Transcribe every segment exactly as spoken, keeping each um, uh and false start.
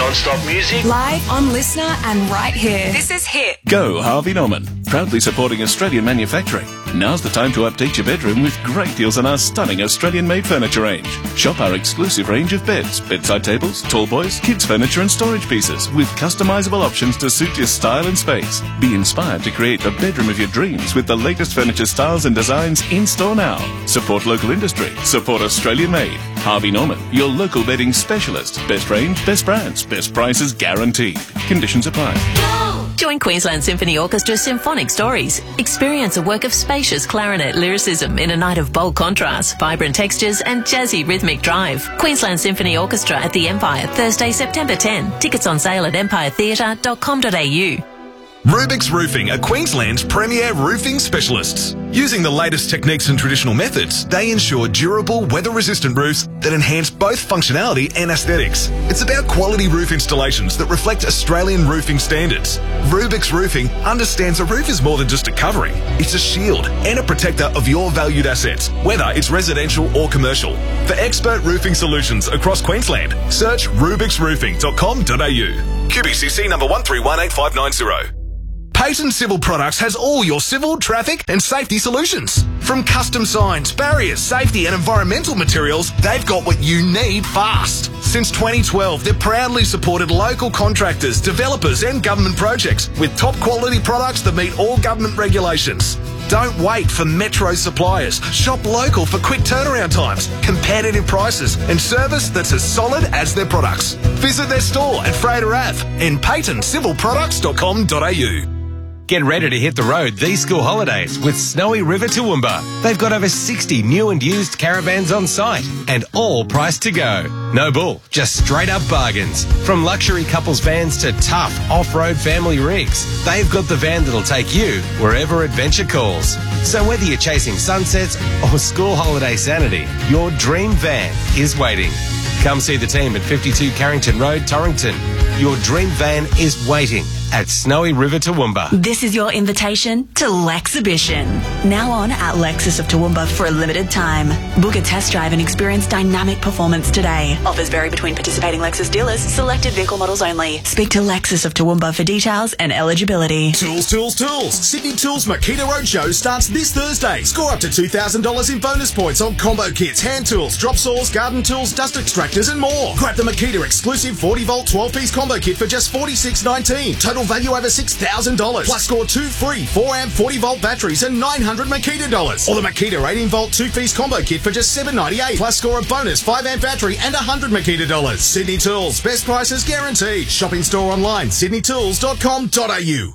non-stop music. Live on Listener and right here. This is Hit. Go Harvey Norman. Proudly supporting Australian manufacturing. Now's the time to update your bedroom with great deals on our stunning Australian-made furniture range. Shop our exclusive range of beds, bedside tables, tall boys, kids furniture and storage pieces with customizable options to suit your style and space. Be inspired to create the bedroom of your dreams with the latest furniture styles and designs in store now. Support local industry. Support Australian-made. Harvey Norman, your local bedding specialist. Best range, best brands, best prices guaranteed. Conditions apply. Join Queensland Symphony Orchestra's Symphonic Stories. Experience a work of spacious clarinet lyricism in a night of bold contrast, vibrant textures and jazzy rhythmic drive. Queensland Symphony Orchestra at the Empire, Thursday, September tenth. Tickets on sale at empire theatre dot com dot a u. Rubik's Roofing are Queensland's premier roofing specialists. Using the latest techniques and traditional methods, they ensure durable, weather-resistant roofs that enhance both functionality and aesthetics. It's about quality roof installations that reflect Australian roofing standards. Rubik's Roofing understands a roof is more than just a covering. It's a shield and a protector of your valued assets, whether it's residential or commercial. For expert roofing solutions across Queensland, search rubiks roofing dot com dot a u. Q B C C number one three one eight five nine zero. Payton Civil Products has all your civil, traffic and safety solutions. From custom signs, barriers, safety and environmental materials, they've got what you need fast. Since twenty twelve, they've proudly supported local contractors, developers and government projects with top quality products that meet all government regulations. Don't wait for metro suppliers. Shop local for quick turnaround times, competitive prices and service that's as solid as their products. Visit their store at Fraser Ave and payton civil products dot com dot a u. Get ready to hit the road these school holidays with Snowy River Toowoomba. They've got over sixty new and used caravans on site and all priced to go. No bull, just straight up bargains. From luxury couples vans to tough off-road family rigs, they've got the van that'll take you wherever adventure calls. So whether you're chasing sunsets or school holiday sanity, your dream van is waiting. Come see the team at fifty-two Carrington Road, Torrington. Your dream van is waiting at Snowy River Toowoomba. This is your invitation to Lexhibition. Now on at Lexus of Toowoomba for a limited time. Book a test drive and experience dynamic performance today. Offers vary between participating Lexus dealers. Selected vehicle models only. Speak to Lexus of Toowoomba for details and eligibility. Tools, tools, tools. Sydney Tools Makita Roadshow starts this Thursday. Score up to two thousand dollars in bonus points on combo kits, hand tools, drop saws, garden tools, dust extractors and more. Grab the Makita exclusive forty volt twelve piece combo kit for just forty-six nineteen. Total value over six thousand dollars. Plus score two free four amp forty volt batteries and nine hundred Makita dollars. Or the Makita eighteen volt two piece combo kit for just seven ninety-eight. Plus score a bonus five amp battery and one hundred Makita dollars. Sydney Tools, best prices guaranteed. Shopping store online, sydney tools dot com dot a u.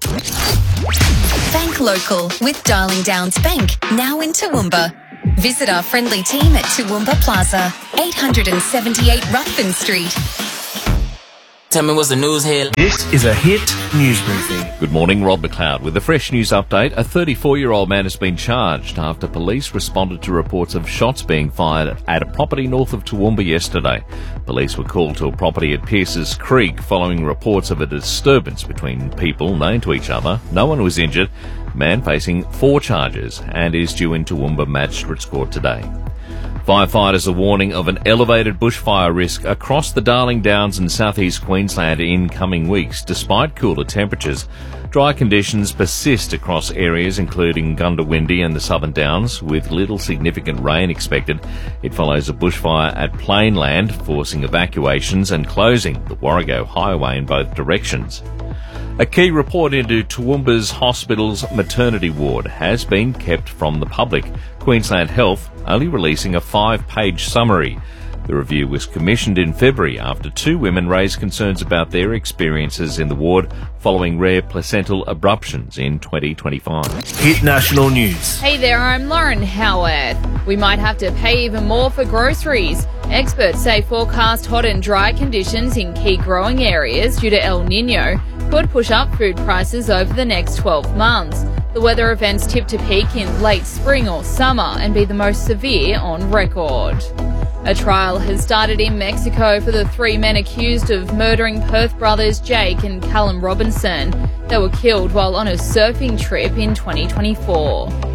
Bank local with Darling Downs Bank, now in Toowoomba. Visit our friendly team at Toowoomba Plaza, eight seventy-eight Ruthven Street. Tell me what's the news here. This is a Hit News Briefing. Good morning, Rob McLeod. With a fresh news update, a thirty-four-year-old man has been charged after police responded to reports of shots being fired at a property north of Toowoomba yesterday. Police were called to a property at Pierces Creek following reports of a disturbance between people known to each other. No one was injured. Man facing four charges and is due in Toowoomba Magistrates Court today. Firefighters are warning of an elevated bushfire risk across the Darling Downs and southeast Queensland in coming weeks. Despite cooler temperatures, dry conditions persist across areas including Goondiwindi and the Southern Downs, with little significant rain expected. It follows a bushfire at Plainland, forcing evacuations and closing the Warrego Highway in both directions. A key report into Toowoomba's hospital's maternity ward has been kept from the public, Queensland Health only releasing a five-page summary. The review was commissioned in February after two women raised concerns about their experiences in the ward following rare placental abruptions in twenty twenty-five. Hit National News. Hey there, I'm Lauren Howarth. We might have to pay even more for groceries. Experts say forecast hot and dry conditions in key growing areas due to El Nino could push up food prices over the next twelve months. The weather events tip to peak in late spring or summer and be the most severe on record. A trial has started in Mexico for the three men accused of murdering Perth brothers Jake and Callum Robinson. They were killed while on a surfing trip in twenty twenty-four.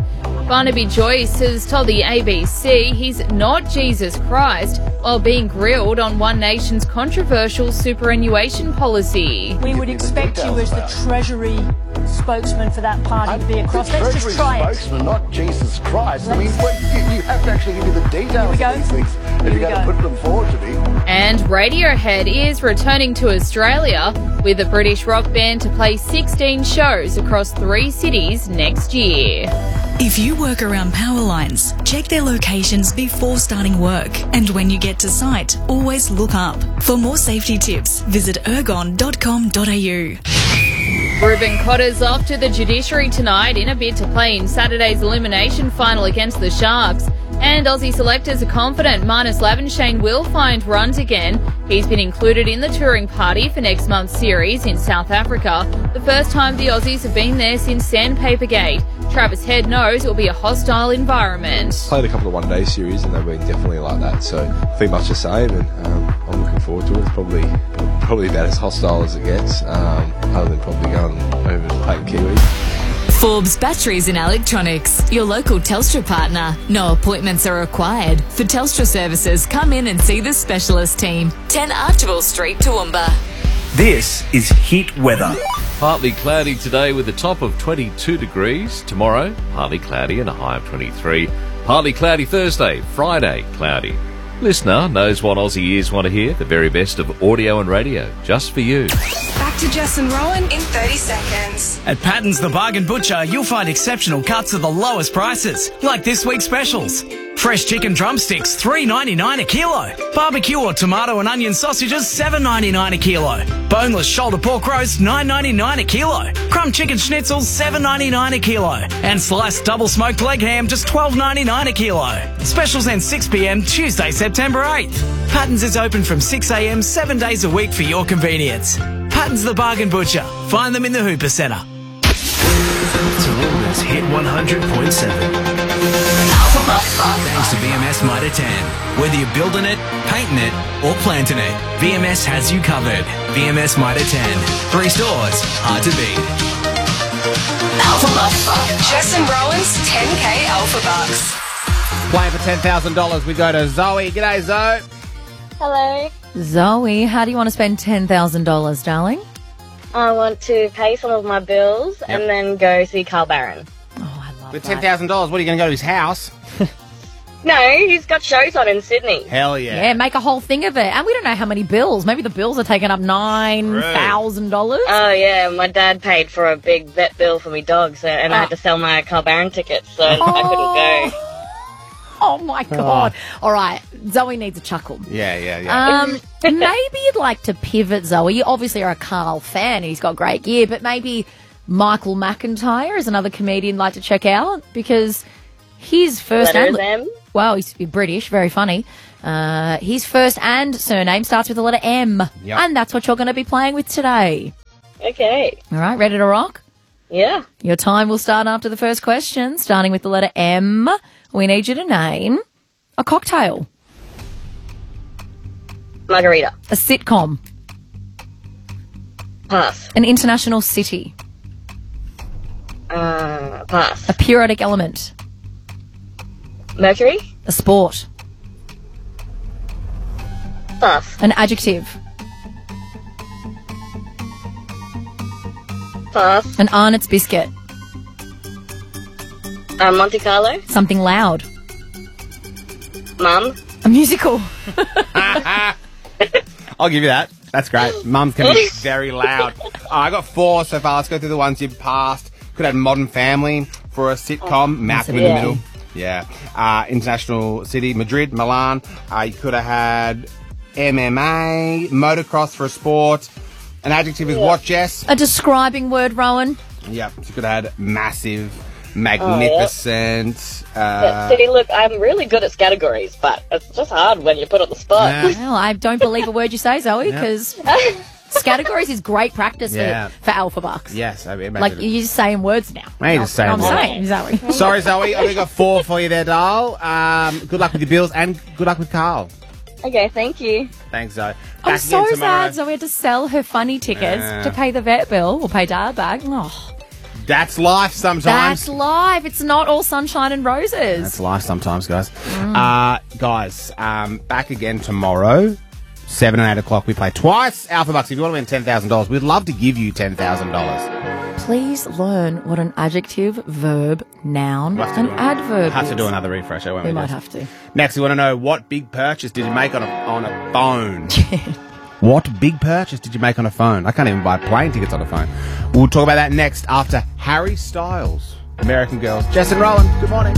Barnaby Joyce has told the A B C he's not Jesus Christ while being grilled on One Nation's controversial superannuation policy. We would expect you as the Treasury spokesman for that party to be across. Let's just try it. Spokesman, not Jesus Christ. I mean, what, you, you have to actually give me the details of these things if you're going to put them forward to me. And Radiohead is returning to Australia with a British rock band to play sixteen shows across three cities next year. If you work around power lines, check their locations before starting work. And when you get to site, always look up. For more safety tips, visit ergon dot com dot a u. Ruben Cotter's off to the judiciary tonight in a bid to play in Saturday's elimination final against the Sharks. And Aussie selectors are confident Marnus Labuschagne will find runs again. He's been included in the touring party for next month's series in South Africa, the first time the Aussies have been there since Sandpaper Gate. Travis Head knows it will be a hostile environment. Played a couple of one-day series and they've been definitely like that, so I think much the same, and um, I'm looking forward to it. It's probably probably about as hostile as it gets, um, other than probably going over to Peyton Kiwi. Forbes Batteries and Electronics, your local Telstra partner. No appointments are required. For Telstra services, come in and see the specialist team. ten Archibald Street, Toowoomba. This is Hit Weather. Partly cloudy today with a top of twenty-two degrees. Tomorrow, partly cloudy and a high of twenty-three. Partly cloudy Thursday. Friday, cloudy. Listener knows what Aussie ears want to hear. The very best of audio and radio, just for you. Back to Jess and Rowan in thirty seconds. At Patton's The Bargain Butcher, you'll find exceptional cuts at the lowest prices, like this week's specials. Fresh chicken drumsticks, three ninety-nine a kilo. Barbecue or tomato and onion sausages, seven ninety-nine a kilo. Boneless shoulder pork roast, nine ninety-nine a kilo. Crumb chicken schnitzels, seven ninety-nine a kilo. And sliced double smoked leg ham, just twelve ninety-nine a kilo. Specials end six p m Tuesday, September eighth. Patton's is open from six a m seven days a week for your convenience. Patton's The Bargain Butcher. Find them in the Hooper Centre. Toowoomba's Hit one hundred point seven. Thanks to V M S Mitre ten. Whether you're building it, painting it, or planting it, V M S has you covered. V M S Mitre ten. Three stores, hard to beat. Alpha Bucks. Jess and Rowan's ten K Alpha Bucks. Playing for ten thousand dollars, we go to Zoe. G'day, Zoe. Hello. Zoe, how do you want to spend ten thousand dollars, darling? I want to pay some of my bills Yep. and then go see Carl Barron. With ten thousand dollars, what are you going to go to his house? No, he's got shows on in Sydney. Hell yeah. Yeah, make a whole thing of it. And we don't know how many bills. Maybe the bills are taking up nine thousand dollars. Oh, yeah. My dad paid for a big vet bill for me dog, so, and I had to sell my Carl Barron tickets, so I couldn't go. Oh, my God. All right. Zoe needs a chuckle. Yeah, yeah, yeah. Um, maybe you'd like to pivot, Zoe. You obviously are a Carl fan and he's got great gear, but maybe Michael McIntyre is another comedian you'd like to check out because his first Letter and M? well, he's British, very funny. Uh, his first and surname starts with the letter M, Yep. and that's what you're going to be playing with today. Okay. All right, ready to rock? Yeah. Your time will start after the first question, starting with the letter M. We need you to name a cocktail. Margarita. A sitcom. Pass. An international city. Uh, pass. A periodic element. Mercury. A sport. Pass. An adjective. Pass. An Arnott's biscuit. Uh, Monte Carlo. Something loud. Mum. A musical. I'll give you that. That's great. Mums can be very loud. Oh, I got four so far. Let's go through the ones you've passed. Could have Modern Family for a sitcom. Malcolm in the yeah. middle. Yeah. Uh, international city, Madrid, Milan. Uh, you could have had M M A, motocross for a sport. An adjective is Yeah. what, Jess? A describing word, Rowan. Yep. So you could have had massive, magnificent. Yeah, uh, see, look, I'm really good at categories, but it's just hard when you put on the spot. Well, I don't believe a word you say, Zoe, Yeah. because categories is great practice Yeah. for, for Alpha Bucks. yes, I mean, Like, you're just saying words now. Hey, just saying I'm words. saying, Zoe. Sorry, Zoe. I've only got four for you there, doll. Um, good luck with your bills and good luck with Carl. Okay, thank you. Thanks, Zoe. I'm Back so again tomorrow. sad Zoe had to sell her funny tickets Yeah. to pay the vet bill or pay Dad back. Oh. That's life sometimes. That's life. It's not all sunshine and roses. That's life sometimes, guys. Mm. Uh, guys, um, back again tomorrow. seven and eight o'clock. We play twice. Alpha Bucks. If you want to win ten thousand dollars, we'd love to give you ten thousand dollars. Please learn what an adjective, verb, noun, and adverb We'll have is. to do another refresher, won't we? We might Jess? have to. Next, we want to know what big purchase did you make on a, on a phone? What big purchase did you make on a phone? I can't even buy plane tickets on a phone. We'll talk about that next after Harry Styles, American Girls. Jess and Rowan, good morning.